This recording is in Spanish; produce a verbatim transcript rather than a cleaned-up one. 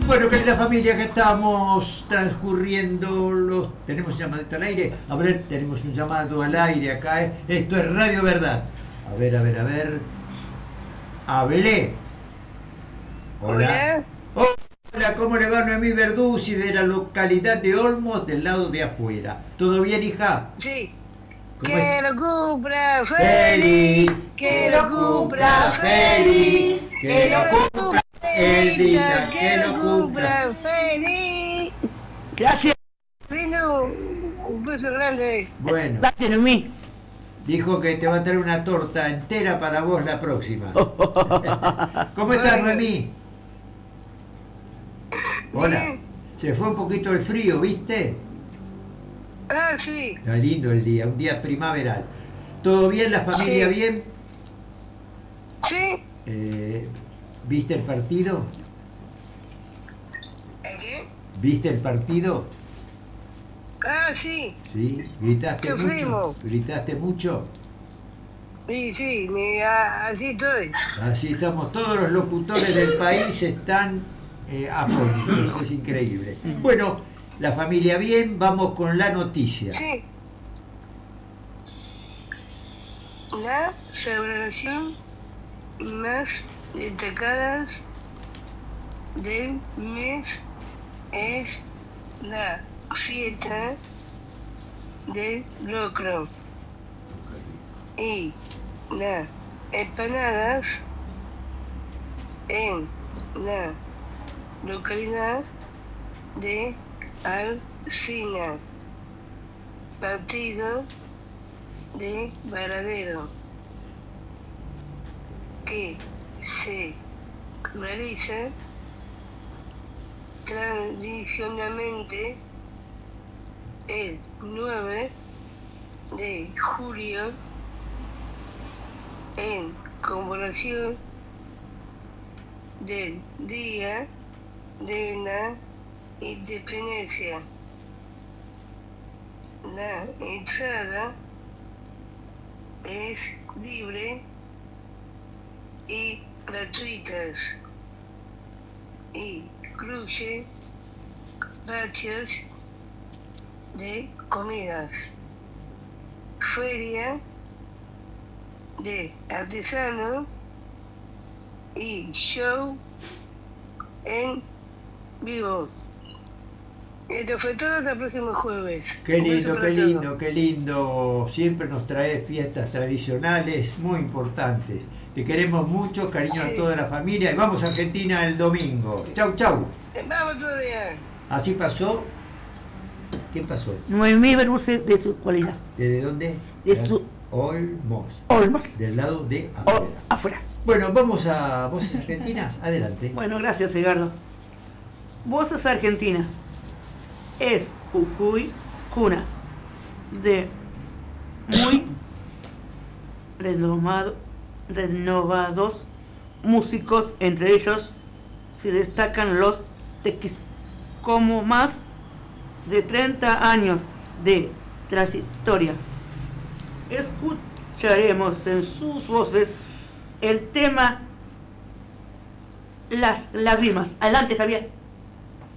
Bueno, querida familia, que estamos transcurriendo los... ¿Tenemos un llamadito al aire? A ver, tenemos un llamado al aire acá. ¿eh? Esto es Radio Verdad. A ver, a ver, a ver. Hablé. Hola. Hola. Hola, ¿cómo le va Noemí Verduzzi de la localidad de Olmos, del lado de afuera? ¿Todo bien, hija? Sí. ¿Cómo Que es? lo cumpla Feliz, feliz, que lo cumpla feliz, que lo cumpla el día, que lo cumpla feliz. Gracias. Lindo, un beso grande. Bueno, Gracias, Noemí. dijo que te va a traer una torta entera para vos la próxima. ¿Cómo estás, Bueno. Noemí? Hola. Bien. Se fue un poquito el frío, ¿viste? Ah, sí. Está lindo el día, un día primaveral. ¿Todo bien? ¿La familia Sí. bien? Sí. Eh, ¿Viste el partido? ¿El qué? ¿Viste el partido? Ah, sí. ¿Sí? ¿Gritaste Te mucho? fuimos. ¿Gritaste mucho? Sí, sí, me, a- así estoy. Así estamos, todos los locutores del país están eh, afónicos, es increíble. Bueno, la familia bien, vamos con la noticia. Sí. La celebración más destacadas del mes es la fiesta del locro y las empanadas en la localidad de Alsina, partido de Varadero, que se realiza tradicionalmente el nueve de julio en conmemoración del Día de la Independencia. La entrada es libre y gratuitas y incluye ratios de comidas, feria de artesanos y show en vivo. Esto fue todo, hasta el próximo jueves. Qué Un beso lindo, para qué todos. lindo, qué lindo. Siempre nos trae fiestas tradicionales muy importantes. Te queremos mucho, cariño a Sí. toda la familia y vamos a Argentina el domingo. Chau, chau. Vamos todavía. Así pasó. ¿Qué pasó? Noemí Verduzzi de su cualidad. ¿Desde dónde? De su- Olmos, Olmos. del lado de O afuera. afuera. Bueno, vamos a Voces Argentinas. Adelante. Bueno, gracias, Edgardo. Voces Argentina. Es Jujuy, cuna de muy renomado, renovados músicos, entre ellos se destacan los tequis, como más de treinta años de trayectoria. Escucharemos en sus voces el tema Las Lágrimas. Adelante, Javier.